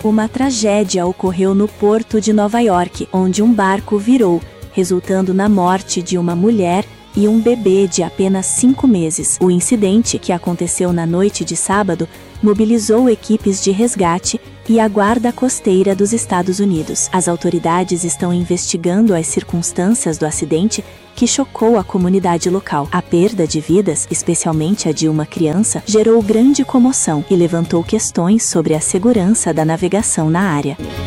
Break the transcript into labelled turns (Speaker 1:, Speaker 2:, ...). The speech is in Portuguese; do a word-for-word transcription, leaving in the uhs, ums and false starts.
Speaker 1: Uma tragédia ocorreu no porto de Nova York, onde um barco virou, resultando na morte de uma mulher e um bebê de apenas cinco meses. O incidente, que aconteceu na noite de sábado, mobilizou equipes de resgate e a Guarda Costeira dos Estados Unidos. As autoridades estão investigando as circunstâncias do acidente, que chocou a comunidade local. A perda de vidas, especialmente a de uma criança, gerou grande comoção e levantou questões sobre a segurança da navegação na área.